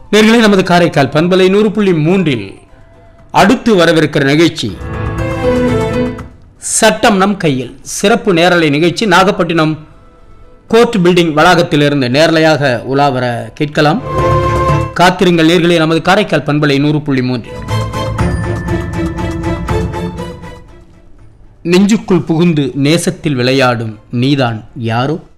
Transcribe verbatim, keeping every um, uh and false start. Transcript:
நேயர்களே, நமது காரைக்கால் பண்பலை நூறு புள்ளி மூன்றில் அடுத்து வரவிருக்கிற நிகழ்ச்சி சட்டம் நம் கையில் சிறப்பு நேரலை நிகழ்ச்சி. நாகப்பட்டினம் கோர்ட் பில்டிங் வளாகத்திலிருந்து நேரலையாக உலாவர கேட்கலாம். காத்திருங்கள் நேயர்களே, நமது காரைக்கால் பண்பலை நூறு புள்ளி மூன்றில். நெஞ்சுக்குள் புகுந்து நேசத்தில் விளையாடும் நீதான் யாரோ.